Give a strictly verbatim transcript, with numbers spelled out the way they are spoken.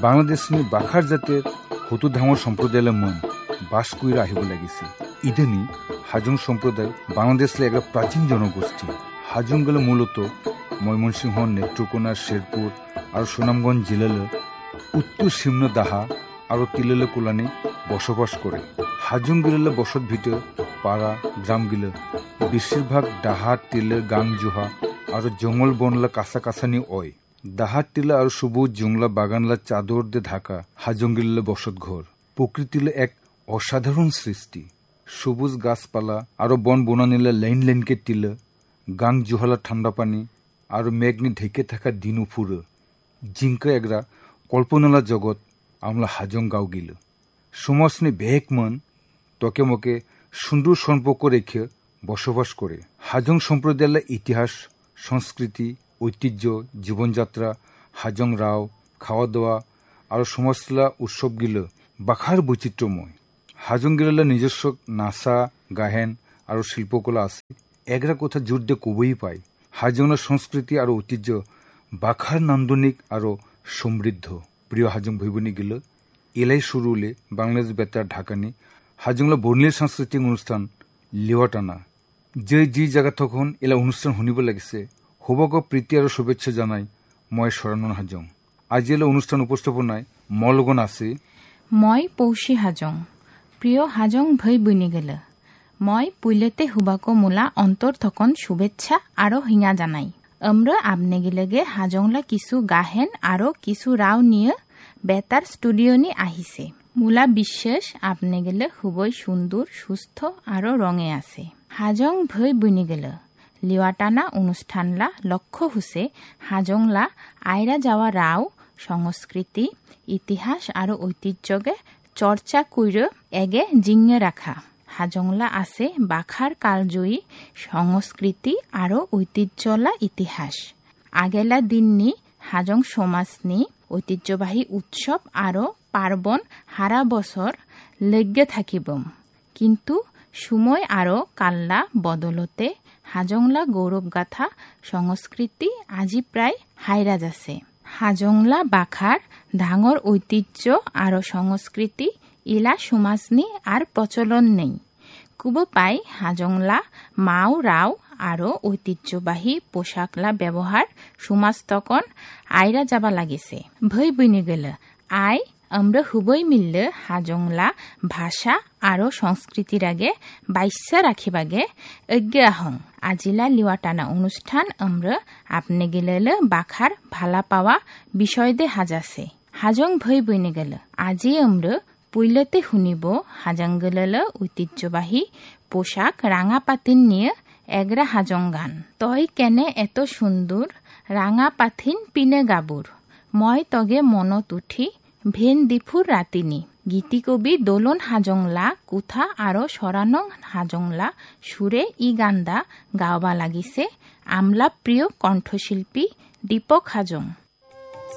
বাংলাদেশনি বাখাৰ জাতিৰ হতু ডাঙৰ সম্প্ৰদায়লৈ মন বাস কৰি আহিব লাগিছে। ইদানি হাজং সম্প্ৰদায় বাংলাদেশলৈ এক প্ৰাচীন জনগোষ্ঠী। হাজং গলে মূলত ময়মনসিংহ, নেত্ৰকোনা, শেৰপুৰ আৰু সুনামগঞ্জ জিলালৈ উত্তৰ সীমন দাহা আৰু তিললৈ কোলানি বসবাস কৰে। হাজং গিলে বসত ভিতর পাড়া গ্রামগিলে বেশিরভাগ ডাহা, তিলে, গাং জোহা আৰু জঙ্গল বনলা কাছা কাছানি অয়। দাহা, টিলা আৰু সবুজ জংলা বাগানলা চাদর দে ঢাকা হাজংগিলে বসত ঘর। প্রকৃতিলে এক অসাধারণ সৃষ্টি। সবুজ গাছপালা আৰু বন বনানিলে লাইন লাইনকে টিলে, গাং জোহালা ঠান্ডা পানী আৰু মেঘনি ঢেকে থাকা দিন ফুরে। জিঙ্কা এগরা কল্পনালা জগৎ আমলা হাজং গাঁও গিলে। সমাজনি বেক মন তকে মকে সুন্দর সম্পর্ক রেখে বসবাস করে। হাজং সম্প্রদায়ের ইতিহাস, সংস্কৃতি, ঐতিহ্য, জীবনযাত্রা, হাজং রাও, খাওয়া দাওয়া আর সমাজলা উৎসবগুলো বাখার বৈচিত্র্যময়। হাজং গিলার নিজস্ব নাচা, গাহেন আর শিল্পকলা আছে। এগরা কথা জোর দিয়ে কবই পায়। হাজংয়ের সংস্কৃতি আর ঐতিহ্য বাখার নান্দনিক আর সমৃদ্ধ। প্রিয় হাজং ভৈবনী গিল এলাই শুরুলে বাংলাদেশ বেতার ঢাকানি হাজংলা বর্ণিল সাংস্কৃতিক অনুষ্ঠান লিওয়াটানা। যে যি জায়গা তখন এলা অনুষ্ঠান শুনিব লাগিছে হবক প্রীতি আর শুভেচ্ছা জানাই মই শরণন হাজং। আজি এলা অনুষ্ঠান উপস্থাপনায় মলগন আছে মই পৌষী হাজং। প্রিয় হাজং ভৈ বইনি গেল মই পুইলেতে হুবাকো মোলা অন্তর থকন শুভেচ্ছা আরো হিঙা জানাই। আমরা আপনে গিলেগে হাজংলা কিছু গাহেন আরো কিছু রাও নিয়ে বেতার স্টুডিও নি আহিছে। মোলা বিশ্বাস আপনে গেলে খুবই সুন্দর, সুস্থ আরো রঙে আছে। হাজং ভৈ বইনি গেল লিওয়াটানা অনুষ্ঠানলা লক্ষ্য হুসে হাজংলা আইরা যাওয়া রাও সংস্কৃতি, ইতিহাস আর ঐতিহ্যকে চর্চা কইর এগে জিঙে রাখা। হাজংলা আছে বাখার কালজয়ী সংস্কৃতি আর ঐতিহ্যলা ইতিহাস। আগেলা দিননি হাজং সমাজনি ঐতিহ্যবাহী উৎসব আর পার্বণ হারা বছর লেগে থাকিব। কিন্তু সময় আর কাল্লা বদলতে হাজংলা গৌরবগাথা সংস্কৃতি আজি প্রায় হাইরা যাচ্ছে। হাজংলা বাখার ডাঙর ঐতিহ্য আর সংস্কৃতি ইলা সমাজনি আর প্রচলন নেই। কুব পাই হাজংলা মাও রাও আর ঐতিহ্যবাহী পোশাকলা ব্যবহার সমাজ তখন আইরা যাবা লাগিছে। ভৈ বইনি গেল আই আমরা হুবই মিললে হাজংলা ভাষা আর সংস্কৃতির আগে বাইসা রাখিবাগে অজ্ঞ আহং। আজিলা লিওয়াটানা অনুষ্ঠান আমরা আপনি গেলে বাখার ভালা পাওয়া বিষয় দে হাজাছে। হাজং ভৈ বইনি গেল আজি আমরা পুইলতে শুনিব হাজং গেলে ঐতিহ্যবাহী পোশাক রাঙা পাতিন নিয়ে এগরা হাজং গান। তই কেনে এত সুন্দর রাঙা পাথিন পিনে গাবুর, মই তগে মনত উঠি ভেন দিফুর রাতিনি। গীতি কবি দোলন হাজংলা কুথা আর সরানং হাজংলা সুরে ই গান্দা গাওবা লাগিছে আমলা প্রিয় কণ্ঠশিল্পী দীপক হাজং।